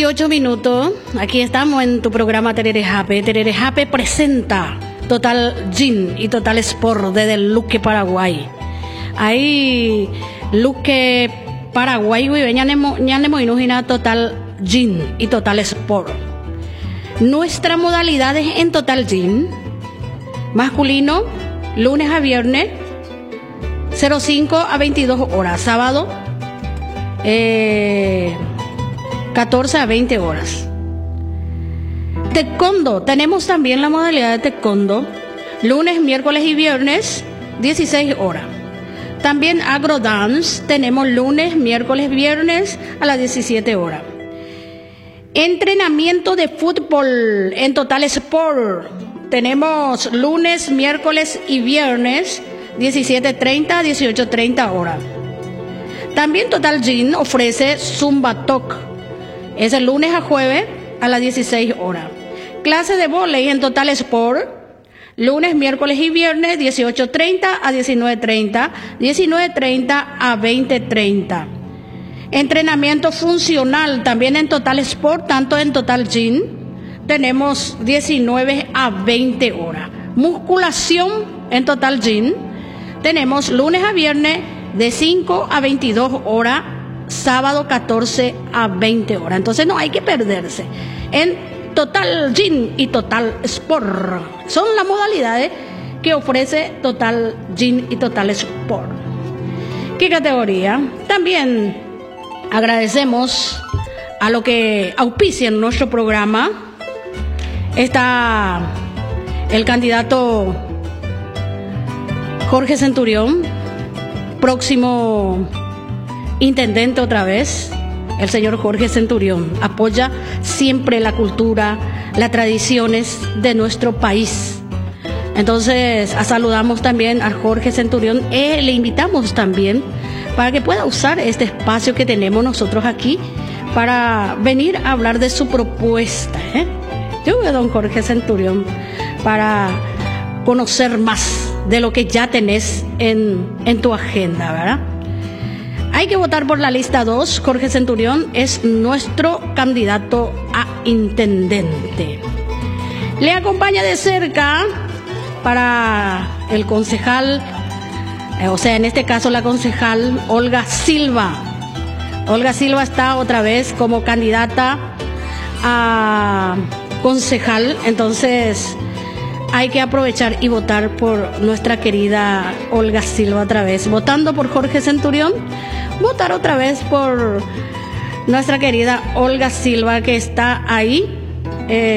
18 aquí estamos en tu programa Terere Jape. Terere Jape presenta Total Gin y Total Sport desde el Luque, Paraguay. Ahí Luque, Paraguay, ñanemo inujina Total Gin y Total Sport. Nuestra modalidad es en Total Gin, masculino, lunes a viernes, 05 a 22 horas, sábado 14 a 20 horas. Taekwondo, tenemos también la modalidad de taekwondo, lunes, miércoles y viernes, 16 horas. También agrodance, tenemos lunes, miércoles, viernes a las 17 horas. Entrenamiento de fútbol en Total Sport, tenemos lunes, miércoles y viernes, 17:30 a 18:30 horas. También Total Gym ofrece Zumba Talk, es el lunes a jueves a las 16 horas. Clase de vóley en Total Sport, lunes, miércoles y viernes, 18:30 a 19:30, 19:30 a 20:30. Entrenamiento funcional también en Total Sport, tanto en Total Gym, tenemos 19 a 20 horas. Musculación en Total Gym, tenemos lunes a viernes de 5 a 22 horas, sábado 14 a 20 horas. Entonces no hay que perderse. En Total Gym y Total Sport son las modalidades que ofrece Total Gym y Total Sport. ¿Qué categoría? También agradecemos a lo que auspician nuestro programa. Está el candidato Jorge Centurión, próximo intendente otra vez. El señor Jorge Centurión apoya siempre la cultura, las tradiciones de nuestro país. Entonces, saludamos también a Jorge Centurión. Le invitamos también para que pueda usar este espacio que tenemos nosotros aquí para venir a hablar de su propuesta. Yo veo a don Jorge Centurión para conocer más de lo que ya tenés en tu agenda, ¿verdad? Hay que votar por la lista 2. Jorge Centurión es nuestro candidato a intendente. Le acompaña de cerca para el concejal, en este caso la concejal Olga Silva. Olga Silva está otra vez como candidata a concejal, entonces hay que aprovechar y votar por nuestra querida Olga Silva otra vez. Votando por Jorge Centurión, votar otra vez por nuestra querida Olga Silva, que está ahí